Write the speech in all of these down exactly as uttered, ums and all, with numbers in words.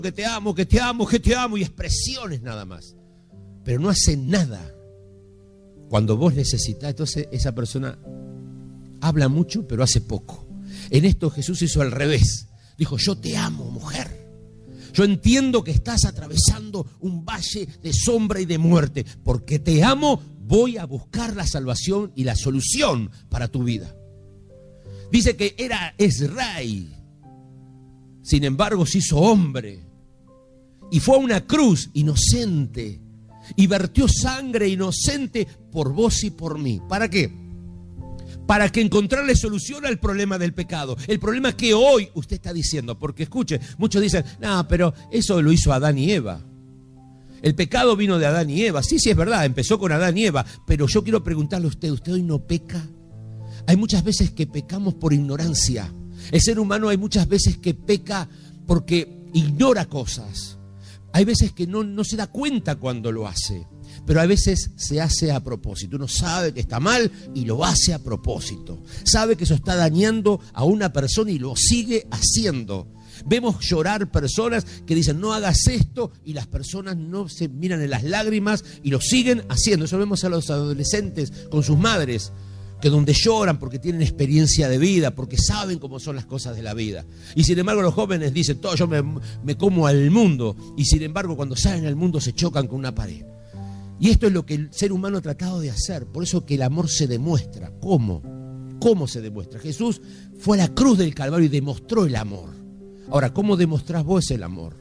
que te amo, que te amo, que te amo, y expresiones nada más. Pero no hace nada. Cuando vos necesitas, entonces esa persona habla mucho, pero hace poco. En esto Jesús hizo al revés. Dijo, yo te amo, mujer. Yo entiendo que estás atravesando un valle de sombra y de muerte. Porque te amo, voy a buscar la salvación y la solución para tu vida. Dice que era Israel. Sin embargo, se hizo hombre. Y fue a una cruz inocente. Y vertió sangre inocente por vos y por mí. ¿Para qué? Para que encontrarle solución al problema del pecado. El problema que hoy usted está diciendo. Porque escuche, muchos dicen, no, pero eso lo hizo Adán y Eva. El pecado vino de Adán y Eva. Sí, sí, es verdad, empezó con Adán y Eva. Pero yo quiero preguntarle a usted, ¿usted hoy no peca? Hay muchas veces que pecamos por ignorancia. El ser humano hay muchas veces que peca porque ignora cosas. Hay veces que no, no se da cuenta cuando lo hace. Pero a veces se hace a propósito. Uno sabe que está mal y lo hace a propósito. Sabe que eso está dañando a una persona y lo sigue haciendo. Vemos llorar personas que dicen no hagas esto y las personas no se miran en las lágrimas y lo siguen haciendo. Eso vemos a los adolescentes con sus madres, que donde lloran porque tienen experiencia de vida, porque saben cómo son las cosas de la vida. Y sin embargo los jóvenes dicen, todo yo me, me como al mundo. Y sin embargo cuando salen al mundo se chocan con una pared. Y esto es lo que el ser humano ha tratado de hacer. Por eso que el amor se demuestra. ¿Cómo? ¿Cómo se demuestra? Jesús fue a la cruz del Calvario y demostró el amor. Ahora, ¿cómo demostrás vos el amor?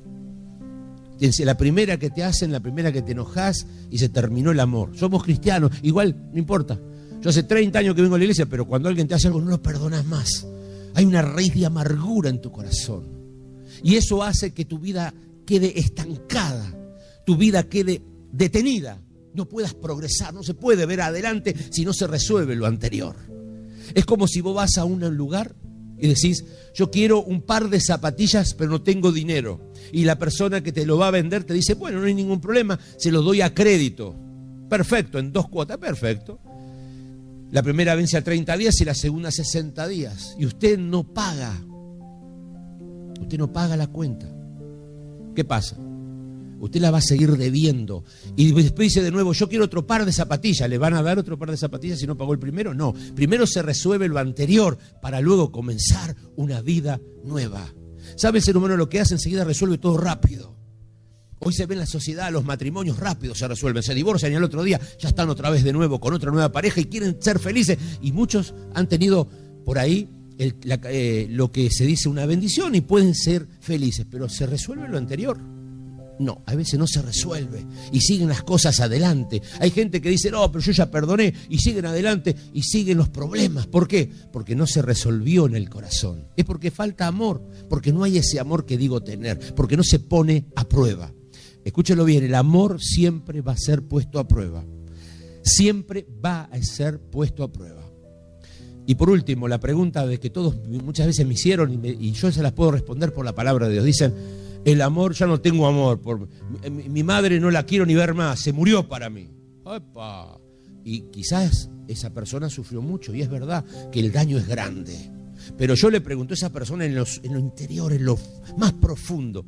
La primera que te hacen, la primera que te enojás y se terminó el amor. Somos cristianos, igual, no importa. Yo hace treinta años que vengo a la iglesia, pero cuando alguien te hace algo no lo perdonas más. Hay una raíz de amargura en tu corazón. Y eso hace que tu vida quede estancada, tu vida quede detenida. No puedas progresar, no se puede ver adelante si no se resuelve lo anterior. Es como si vos vas a un lugar y decís, yo quiero un par de zapatillas, pero no tengo dinero. Y la persona que te lo va a vender te dice, bueno, no hay ningún problema, se lo doy a crédito. Perfecto, en dos cuotas, perfecto. La primera vence a treinta días y la segunda a sesenta días. Y usted no paga. Usted no paga la cuenta. ¿Qué pasa? Usted la va a seguir debiendo. Y después dice de nuevo, yo quiero otro par de zapatillas. ¿Le van a dar otro par de zapatillas si no pagó el primero? No. Primero se resuelve lo anterior para luego comenzar una vida nueva. ¿Sabe el ser humano lo que hace? Enseguida resuelve todo rápido. Hoy se ve en la sociedad, los matrimonios rápidos se resuelven, se divorcian y al otro día ya están otra vez de nuevo con otra nueva pareja y quieren ser felices. Y muchos han tenido por ahí el, la, eh, lo que se dice una bendición y pueden ser felices, pero ¿se resuelve lo anterior? No, a veces no se resuelve y siguen las cosas adelante. Hay gente que dice, no, pero yo ya perdoné, y siguen adelante y siguen los problemas. ¿Por qué? Porque no se resolvió en el corazón. Es porque falta amor, porque no hay ese amor que digo tener, porque no se pone a prueba. Escúchelo bien, el amor siempre va a ser puesto a prueba. Siempre va a ser puesto a prueba. Y por último, la pregunta de que todos muchas veces me hicieron y, me, y yo se las puedo responder por la palabra de Dios. Dicen, el amor, ya no tengo amor. Por, mi, mi madre no la quiero ni ver más, se murió para mí. ¡Epa! Y quizás esa persona sufrió mucho y es verdad que el daño es grande. Pero yo le pregunto a esa persona en, los, en lo interior, en lo más profundo,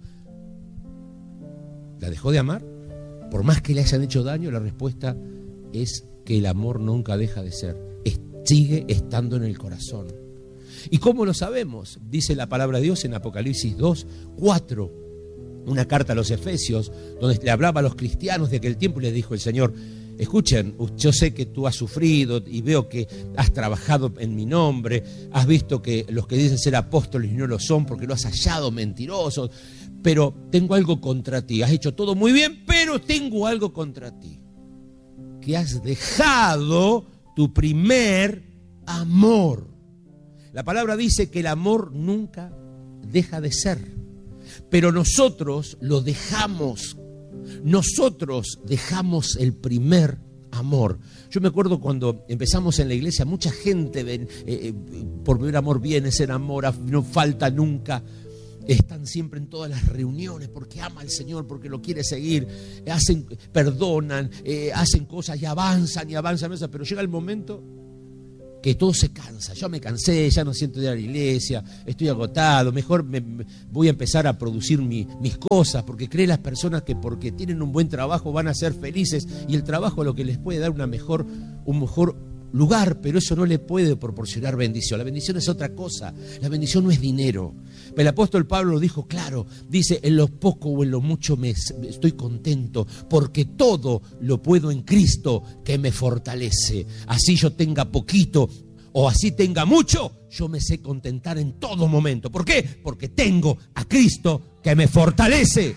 ¿la dejó de amar? Por más que le hayan hecho daño, la respuesta es que el amor nunca deja de ser. Es, sigue estando en el corazón. ¿Y cómo lo sabemos? Dice la palabra de Dios en Apocalipsis dos, cuatro, una carta a los Efesios, donde le hablaba a los cristianos de aquel tiempo y les dijo el Señor, escuchen, yo sé que tú has sufrido y veo que has trabajado en mi nombre, has visto que los que dicen ser apóstoles no lo son porque lo has hallado mentirosos, pero tengo algo contra ti. Has hecho todo muy bien, pero tengo algo contra ti. Que has dejado tu primer amor. La palabra dice que el amor nunca deja de ser. Pero nosotros lo dejamos. Nosotros dejamos el primer amor. Yo me acuerdo cuando empezamos en la iglesia, mucha gente ven, eh, por primer amor viene, se enamora, no falta nunca. Están siempre en todas las reuniones porque ama al Señor, porque lo quiere seguir, hacen, perdonan, eh, hacen cosas y avanzan y avanzan, pero llega el momento que todo se cansa. Yo me cansé, ya no siento de ir a la iglesia, estoy agotado, mejor me, me voy a empezar a producir mi, mis cosas, porque creen las personas que porque tienen un buen trabajo van a ser felices, y el trabajo es lo que les puede dar una mejor, un mejor lugar, pero eso no le puede proporcionar bendición. La bendición es otra cosa, la bendición no es dinero. El apóstol Pablo lo dijo claro, dice, en lo poco o en lo mucho me, estoy contento, porque todo lo puedo en Cristo que me fortalece. Así yo tenga poquito o así tenga mucho, yo me sé contentar en todo momento. ¿Por qué? Porque tengo a Cristo que me fortalece.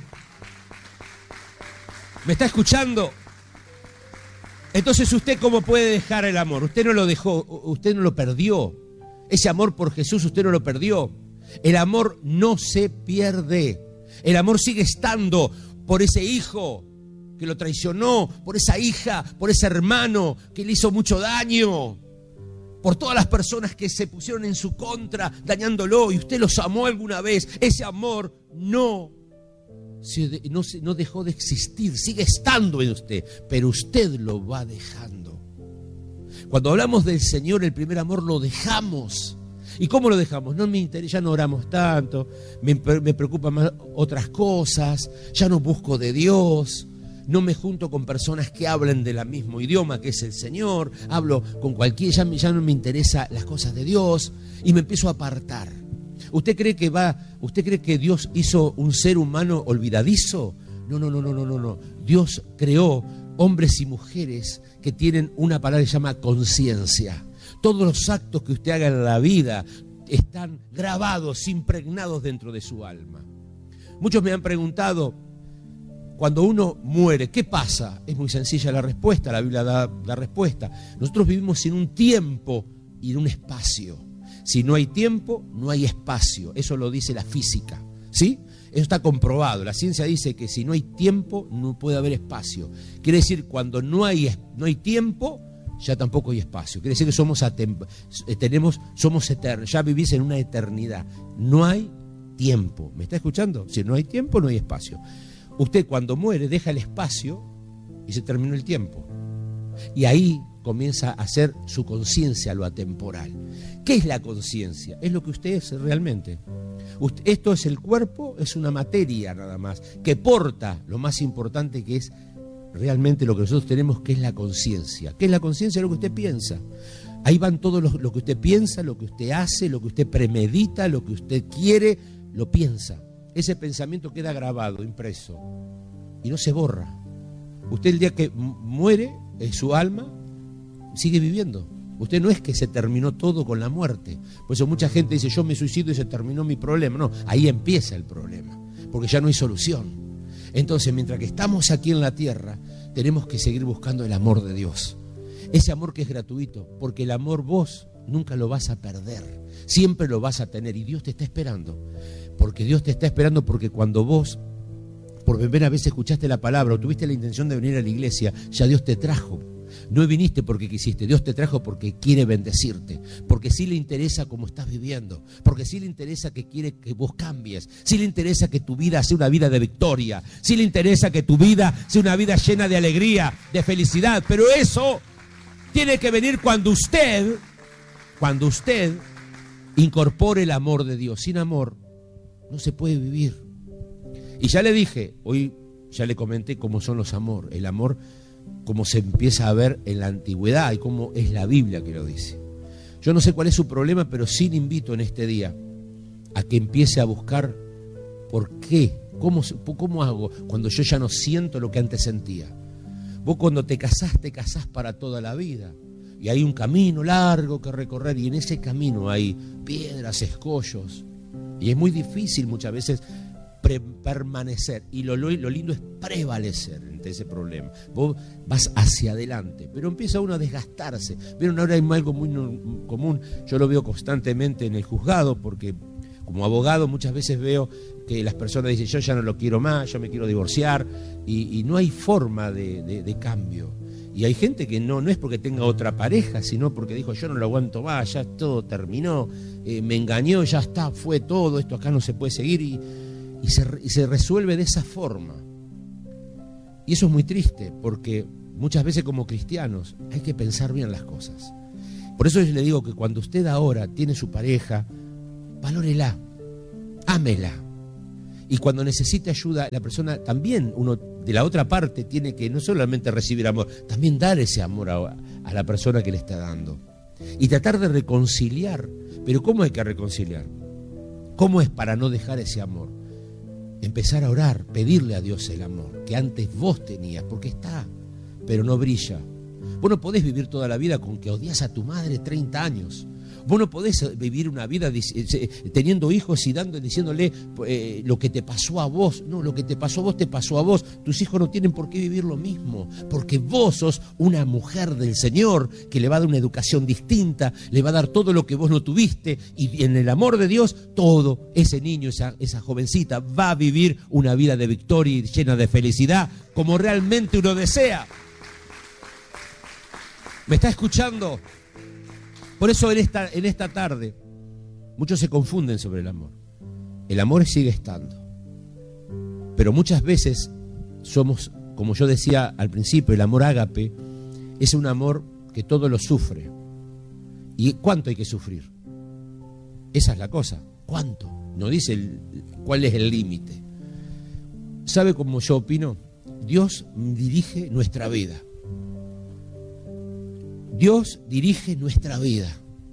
¿Me está escuchando? Entonces, ¿usted cómo puede dejar el amor? Usted no lo dejó, usted no lo perdió. Ese amor por Jesús usted no lo perdió. El amor no se pierde. El amor sigue estando por ese hijo que lo traicionó, por esa hija, por ese hermano que le hizo mucho daño, por todas las personas que se pusieron en su contra, dañándolo, y usted los amó alguna vez. Ese amor no, se, no, se, no dejó de existir, sigue estando en usted, pero usted lo va dejando. Cuando hablamos del Señor, el primer amor lo dejamos. ¿Y cómo lo dejamos? No me interesa, ya no oramos tanto, me, me preocupan más otras cosas, ya no busco de Dios, no me junto con personas que hablen del mismo idioma que es el Señor, hablo con cualquiera, ya, ya no me interesan las cosas de Dios y me empiezo a apartar. ¿Usted cree que va, usted cree que Dios hizo un ser humano olvidadizo? No, no, no, no, no, no, no. Dios creó hombres y mujeres que tienen una palabra que se llama conciencia. Todos los actos que usted haga en la vida están grabados, impregnados dentro de su alma. Muchos me han preguntado, cuando uno muere, ¿qué pasa? Es muy sencilla la respuesta, la Biblia da la respuesta. Nosotros vivimos en un tiempo y en un espacio. Si no hay tiempo, no hay espacio. Eso lo dice la física, ¿sí? Eso está comprobado. La ciencia dice que si no hay tiempo, no puede haber espacio. Quiere decir, cuando no hay, no hay tiempo, ya tampoco hay espacio. Quiere decir que somos, atem- tenemos, somos eternos, ya vivís en una eternidad. No hay tiempo. ¿Me está escuchando? Si no hay tiempo, no hay espacio. Usted cuando muere deja el espacio y se terminó el tiempo. Y ahí comienza a hacer su conciencia lo atemporal. ¿Qué es la conciencia? Es lo que usted es realmente. Usted, esto es el cuerpo, es una materia nada más, que porta lo más importante que es realmente lo que nosotros tenemos, que es la conciencia. ¿Qué es la conciencia? Lo que usted piensa. Ahí van todo lo, lo que usted piensa, lo que usted hace, lo que usted premedita, lo que usted quiere, lo piensa. Ese pensamiento queda grabado, impreso, y no se borra. Usted el día que muere, en su alma sigue viviendo. Usted no es que se terminó todo con la muerte. Por eso mucha gente dice, yo me suicido y se terminó mi problema. No, ahí empieza el problema, porque ya no hay solución. Entonces, mientras que estamos aquí en la tierra, tenemos que seguir buscando el amor de Dios. Ese amor que es gratuito, porque el amor vos nunca lo vas a perder, siempre lo vas a tener, y Dios te está esperando. Porque Dios te está esperando, porque cuando vos por primera vez escuchaste la palabra o tuviste la intención de venir a la iglesia, ya Dios te trajo. No viniste porque quisiste, Dios te trajo porque quiere bendecirte, porque sí le interesa cómo estás viviendo, porque sí le interesa que quiere que vos cambies, sí le interesa que tu vida sea una vida de victoria, sí le interesa que tu vida sea una vida llena de alegría, de felicidad, pero eso tiene que venir cuando usted, cuando usted incorpore el amor de Dios. Sin amor no se puede vivir. Y ya le dije, hoy ya le comenté cómo son los amor, el amor como se empieza a ver en la antigüedad y cómo es la Biblia que lo dice. Yo no sé cuál es su problema, pero sí le invito en este día a que empiece a buscar por qué, cómo, cómo hago cuando yo ya no siento lo que antes sentía. Vos cuando te casás, te casás para toda la vida. Y hay un camino largo que recorrer, y en ese camino hay piedras, escollos. Y es muy difícil muchas veces pre- permanecer. Y lo, lo, lo lindo es prevalecer ante ese problema. Vos vas hacia adelante, pero empieza uno a desgastarse. Vieron, ahora hay algo muy no, común, yo lo veo constantemente en el juzgado, porque como abogado muchas veces veo que las personas dicen, yo ya no lo quiero más, yo me quiero divorciar, y, y no hay forma de, de, de cambio. Y hay gente que no, no es porque tenga otra pareja, sino porque dijo, yo no lo aguanto más, ya todo terminó, eh, me engañó, ya está, fue todo, esto acá no se puede seguir, y, y, se, y se resuelve de esa forma. Y eso es muy triste, porque muchas veces como cristianos hay que pensar bien las cosas. Por eso yo le digo que cuando usted ahora tiene su pareja, valórela, ámela. Y cuando necesite ayuda, la persona también, uno de la otra parte, tiene que no solamente recibir amor, también dar ese amor a, a la persona que le está dando. Y tratar de reconciliar. Pero ¿cómo hay que reconciliar? ¿Cómo es para no dejar ese amor? Empezar a orar, pedirle a Dios el amor que antes vos tenías, porque está, pero no brilla. Vos no podés vivir toda la vida con que odias a tu madre treinta años. Vos no podés vivir una vida teniendo hijos y dando, diciéndole eh, lo que te pasó a vos. No, lo que te pasó a vos te pasó a vos. Tus hijos no tienen por qué vivir lo mismo, porque vos sos una mujer del Señor que le va a dar una educación distinta, le va a dar todo lo que vos no tuviste, y en el amor de Dios, todo ese niño, esa, esa jovencita va a vivir una vida de victoria y llena de felicidad, como realmente uno desea. ¿Me está escuchando? Por eso en esta, en esta tarde muchos se confunden sobre el amor. El amor sigue estando, pero muchas veces somos, como yo decía al principio, el amor ágape es un amor que todo lo sufre. ¿Y cuánto hay que sufrir? Esa es la cosa. ¿Cuánto? No dice el, cuál es el límite. ¿Sabe cómo yo opino? Dios dirige nuestra vida. Dios dirige nuestra vida.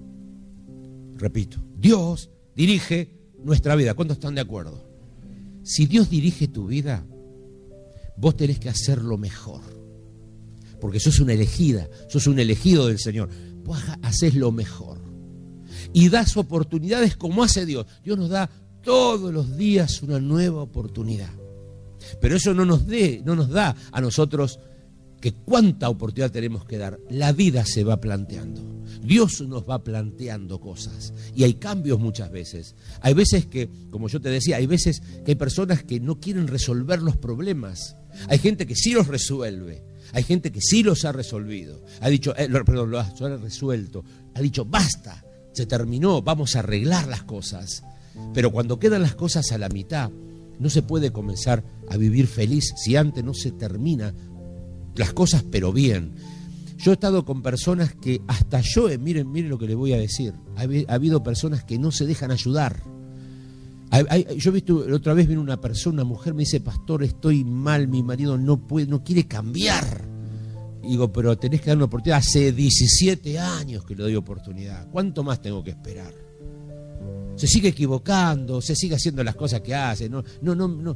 Repito, Dios dirige nuestra vida. ¿Cuántos están de acuerdo? Si Dios dirige tu vida, vos tenés que hacer lo mejor. Porque sos una elegida, sos un elegido del Señor. Vos hacés lo mejor. Y das oportunidades como hace Dios. Dios nos da todos los días una nueva oportunidad. Pero eso no nos, dé, no nos da a nosotros que cuánta oportunidad tenemos que dar. La vida se va planteando. Dios nos va planteando cosas. Y hay cambios muchas veces. Hay veces que, como yo te decía, hay veces que hay personas que no quieren resolver los problemas. Hay gente que sí los resuelve. Hay gente que sí los ha resolvido. Ha dicho, eh, perdón, lo ha, lo ha resuelto. Ha dicho, basta, se terminó, vamos a arreglar las cosas. Pero cuando quedan las cosas a la mitad, no se puede comenzar a vivir feliz si antes no se termina las cosas, pero bien. Yo he estado con personas que hasta yo, eh, miren, miren lo que les voy a decir, ha, ha habido personas que no se dejan ayudar. Hay, hay, yo he visto, la otra vez vino una persona, una mujer, me dice, pastor, estoy mal, mi marido no puede, no quiere cambiar. Y digo, pero tenés que dar una oportunidad. Hace diecisiete años que le doy oportunidad. ¿Cuánto más tengo que esperar? Se sigue equivocando, se sigue haciendo las cosas que hace. No, no, no, no.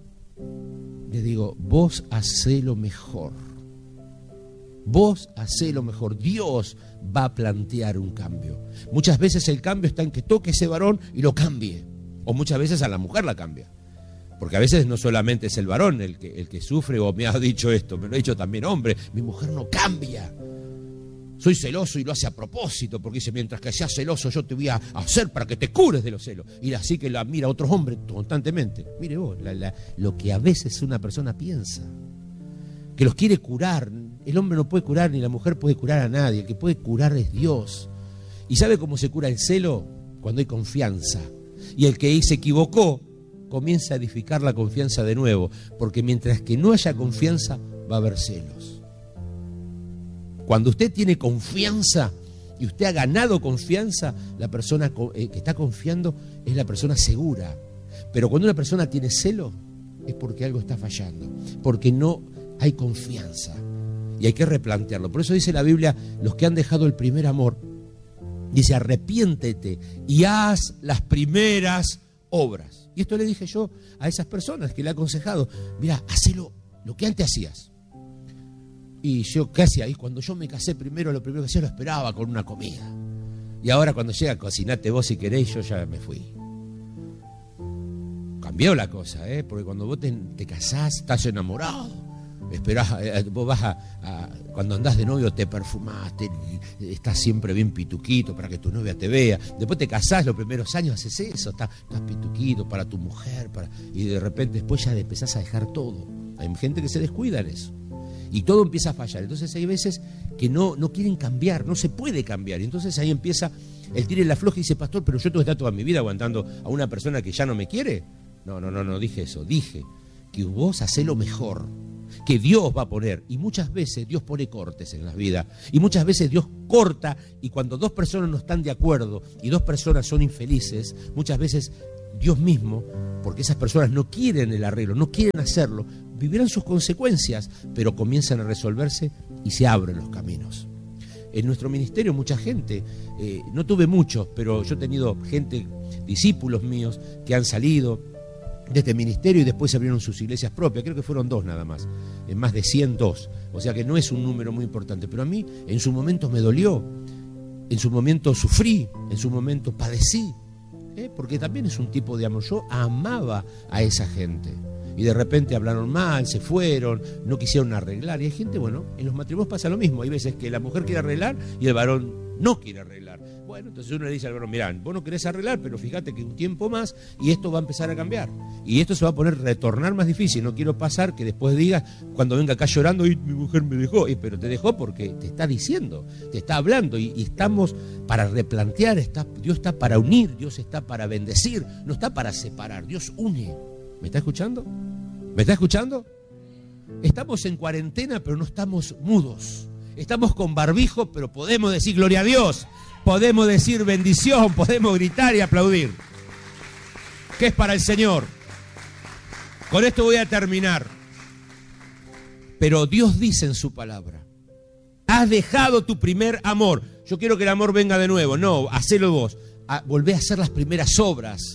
Le digo, vos hacé lo mejor. Vos hacé lo mejor. Dios va a plantear un cambio. Muchas veces el cambio está en que toque ese varón y lo cambie. O muchas veces a la mujer la cambia. Porque a veces no solamente es el varón el que, el que sufre, o me ha dicho esto, me lo ha dicho también hombre. Mi mujer no cambia. Soy celoso y lo hace a propósito, porque dice, mientras que seas celoso yo te voy a hacer para que te cures de los celos. Y así que la mira a otros hombres constantemente. Mire vos, la, la, lo que a veces una persona piensa, que los quiere curar. El hombre no puede curar, ni la mujer puede curar a nadie. El que puede curar es Dios. ¿Y sabe cómo se cura el celo? Cuando hay confianza. Y el que se equivocó comienza a edificar la confianza de nuevo, porque mientras que no haya confianza va a haber celos. Cuando usted tiene confianza y usted ha ganado confianza, la persona que está confiando es la persona segura. Pero cuando una persona tiene celo, es porque algo está fallando, porque no hay confianza. Y hay que replantearlo. Por eso dice la Biblia, los que han dejado el primer amor, dice, arrepiéntete y haz las primeras obras. Y esto le dije yo a esas personas que le he aconsejado, mira, hacelo lo que antes hacías. Y yo, ¿qué hacía? Y cuando yo me casé primero, lo primero que hacía lo esperaba con una comida. Y ahora cuando llega, cocinate vos si querés, yo ya me fui. Cambió la cosa, ¿eh? Porque cuando vos te, te casás, estás enamorado. Esperás, eh, vos vas a, a... Cuando andás de novio te perfumás, te, estás siempre bien pituquito para que tu novia te vea. Después te casás, los primeros años haces eso, estás, estás pituquito para tu mujer. Para, y de repente después ya empezás a dejar todo. Hay gente que se descuida en eso. Y todo empieza a fallar. Entonces hay veces que no, no quieren cambiar, no se puede cambiar. Y entonces ahí empieza el tire y la floja y dice, pastor, pero yo tengo que estar toda mi vida aguantando a una persona que ya no me quiere. No, no, no, no dije eso. Dije que vos hacés lo mejor. que Dios va a poner. Y muchas veces Dios pone cortes en las vidas. Y muchas veces Dios corta, y cuando dos personas no están de acuerdo y dos personas son infelices, muchas veces Dios mismo, porque esas personas no quieren el arreglo, no quieren hacerlo, vivirán sus consecuencias, pero comienzan a resolverse y se abren los caminos. En nuestro ministerio mucha gente, eh, no tuve muchos, pero yo he tenido gente, discípulos míos, que han salido de este ministerio y después se abrieron sus iglesias propias. Creo que fueron dos nada más, en más de cien, dos. O sea que no es un número muy importante, pero a mí en su momento me dolió, en su momento sufrí, en su momento padecí, ¿eh? Porque también es un tipo de amor. Yo amaba a esa gente y de repente hablaron mal, se fueron, no quisieron arreglar. Y hay gente, bueno, en los matrimonios pasa lo mismo. Hay veces que la mujer quiere arreglar y el varón no quiere arreglar. Bueno, entonces uno le dice al varón, mirá, vos no querés arreglar, pero fíjate que un tiempo más y esto va a empezar a cambiar. Y esto se va a poner, retornar más difícil. No quiero pasar que después digas, cuando venga acá llorando, y mi mujer me dejó. Y, pero te dejó porque te está diciendo, te está hablando. Y, y estamos para replantear, está, Dios está para unir, Dios está para bendecir, no está para separar, Dios une. ¿Me está escuchando? ¿Me está escuchando? Estamos en cuarentena, pero no estamos mudos. Estamos con barbijo, pero podemos decir gloria a Dios. Podemos decir bendición, podemos gritar y aplaudir. ¿Qué es para el Señor? Con esto voy a terminar. Pero Dios dice en su palabra, has dejado tu primer amor. Yo quiero que el amor venga de nuevo. No, hacelo vos. Volvé a hacer las primeras obras.